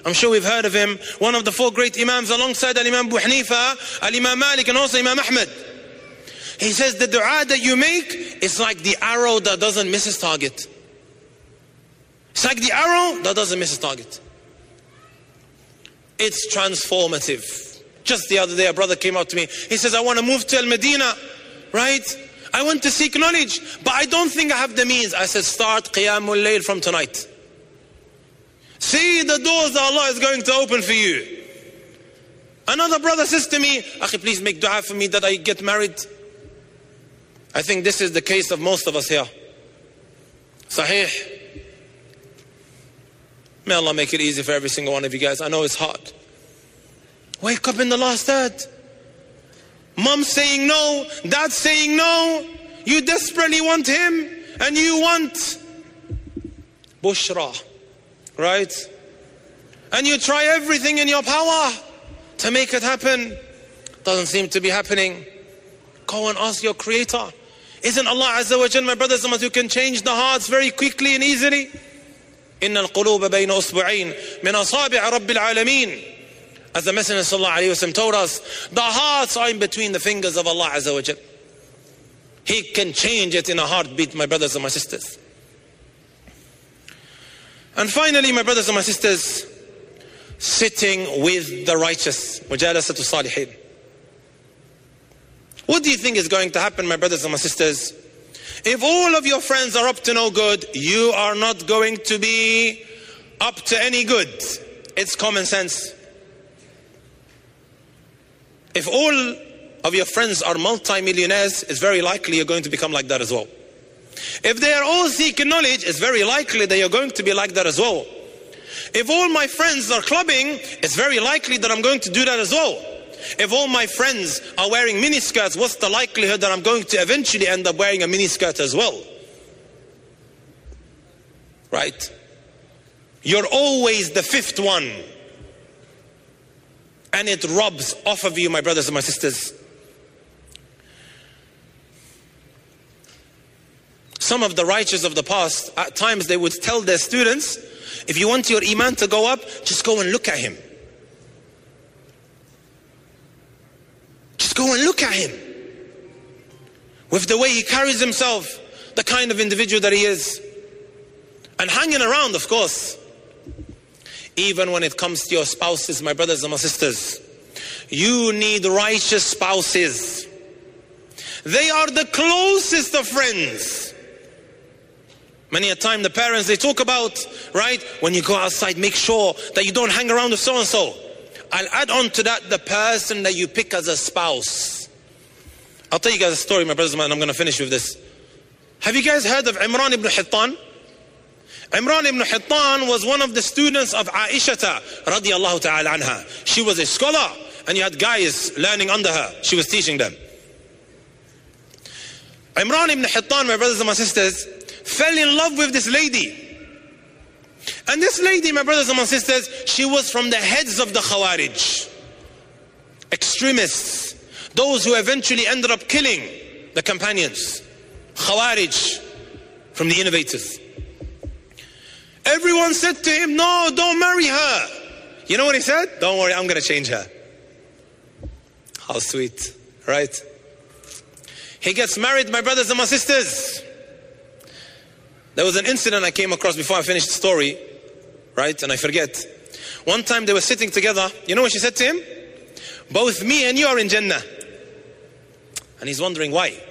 I'm sure we've heard of him. One of the 4 great Imams alongside Al-Imam Abu Hanifa, Al-Imam Malik, and also Imam Ahmed. He says the dua that you make is like the arrow that doesn't miss its target. It's like the arrow that doesn't miss its target. It's transformative. Just the other day, a brother came up to me. He says, I want to move to Al-Medina, right? I want to seek knowledge, but I don't think I have the means. I said, start Qiyamul Layl from tonight. See the doors that Allah is going to open for you. Another brother says to me, Akhi, please make dua for me that I get married. I think this is the case of most of us here. Sahih. May Allah make it easy for every single one of you guys. I know it's hard. Wake up in the last third. Mom saying no, dad saying no. You desperately want him and you want Bushra, right? And you try everything in your power to make it happen. Doesn't seem to be happening. Go and ask your Creator. Isn't Allah Azza wa Jal, my brothers and sisters, who can change the hearts very quickly and easily? إِنَّ الْقُلُوبَ بَيْنَ أُصْبُعَيْنِ مِنْ أَصَابِعِ رَبِّ الْعَالَمِينَ. As the Messenger sallallahu alayhi wa sallam told us, the hearts are in between the fingers of Allah Azza wa Jal. He can change it in a heartbeat, my brothers and my sisters. And finally, my brothers and my sisters, sitting with the righteous. Mujalasatu salihin. What do you think is going to happen, my brothers and my sisters? If all of your friends are up to no good, you are not going to be up to any good. It's common sense. If all of your friends are multi-millionaires, it's very likely you're going to become like that as well. If they are all seeking knowledge, it's very likely that you're going to be like that as well. If all my friends are clubbing, it's very likely that I'm going to do that as well. If all my friends are wearing miniskirts, what's the likelihood that I'm going to eventually end up wearing a miniskirt as well? Right? You're always the 5th one. And it rubs off of you, my brothers and my sisters. Some of the righteous of the past, at times they would tell their students, if you want your iman to go up, just go and look at him. Just go and look at him. With the way he carries himself, the kind of individual that he is. And hanging around, of course. Even when it comes to your spouses, my brothers and my sisters, you need righteous spouses. They are the closest of friends. Many a time the parents, they talk about, right, when you go outside, make sure that you don't hang around with so-and-so. I'll add on to that the person that you pick as a spouse. I'll tell you guys a story, my brothers and I'm going to finish with this. Have you guys heard of Imran ibn Hittan? Imran ibn Hittan was one of the students of Aisha radiyallahu ta'ala anha. She was a scholar and you had guys learning under her. She was teaching them. Imran ibn Hittan, my brothers and my sisters, fell in love with this lady. And this lady, my brothers and my sisters, she was from the heads of the Khawarij. Extremists. Those who eventually ended up killing the companions. Khawarij, from the innovators. Everyone said to him, no, don't marry her. You know what he said? Don't worry, I'm going to change her. How sweet, right? He gets married, my brothers and my sisters. There was an incident I came across before I finished the story, right? And I forget. One time they were sitting together. You know what she said to him? Both me and you are in Jannah. And he's wondering why.